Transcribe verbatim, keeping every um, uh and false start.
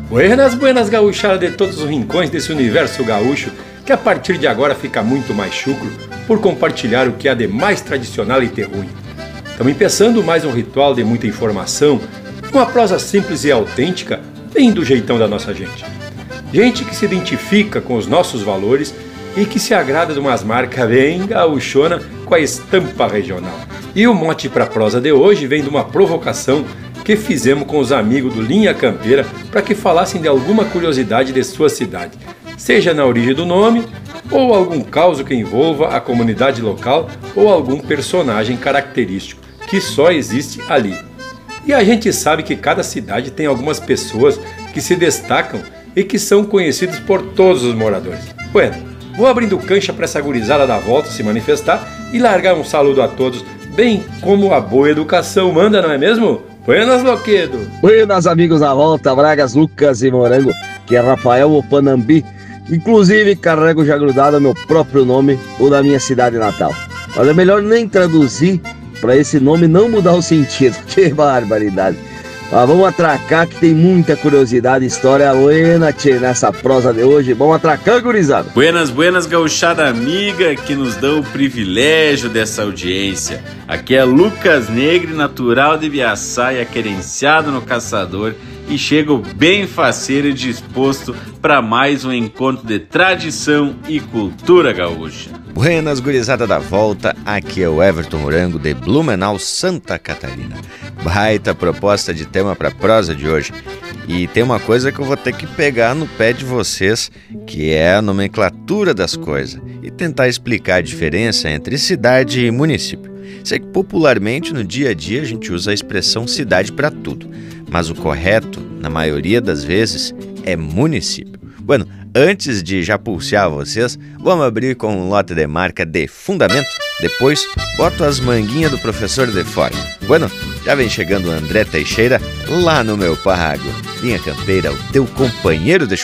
Buenas, buenas gauchadas de todos os rincões desse universo gaúcho, que a partir de agora fica muito mais chucro por compartilhar o que há de mais tradicional e terruinho. Estamos empeçando mais um ritual de muita informação, uma prosa simples e autêntica, bem do jeitão da nossa gente. Gente que se identifica com os nossos valores e que se agrada de umas marcas bem gauchona com a estampa regional. E o mote para a prosa de hoje vem de uma provocação que fizemos com os amigos do Linha Campeira para que falassem de alguma curiosidade de sua cidade, seja na origem do nome, ou algum caso que envolva a comunidade local ou algum personagem característico que só existe ali. E a gente sabe que cada cidade tem algumas pessoas que se destacam e que são conhecidas por todos os moradores. Bueno, vou abrindo cancha para essa gurizada da volta se manifestar e largar um saludo a todos, bem como a boa educação manda, não é mesmo? Buenas, Loquedo! Buenas, amigos da volta, Bragas, Lucas e Morango, que é Rafael Opanambi. Inclusive, carrego já grudado meu próprio nome, o da minha cidade natal. Mas é melhor nem traduzir para esse nome não mudar o sentido. Que barbaridade! Mas vamos atracar que tem muita curiosidade, história buena, tchê, nessa prosa de hoje. Vamos atracar, gurizada. Buenas, buenas, gauchada amiga que nos dá o privilégio dessa audiência. Aqui é Lucas Negre, natural de Biaçá e querenciado no Caçador, e chego bem faceiro e disposto para mais um encontro de tradição e cultura gaúcha. Buenas, gurizada da volta, aqui é o Everton Morango de Blumenau, Santa Catarina. Baita proposta de tema para a prosa de hoje. E tem uma coisa que eu vou ter que pegar no pé de vocês, que é a nomenclatura das coisas, e tentar explicar a diferença entre cidade e município. Sei que popularmente no dia a dia a gente usa a expressão cidade para tudo, mas o correto, na maioria das vezes, é município. Bueno, antes de já pulsear vocês, vamos abrir com um lote de marca de fundamento, depois boto as manguinhas do professor de fora. Bueno, já vem chegando o André Teixeira lá no meu pago. Linha Campeira, o teu companheiro de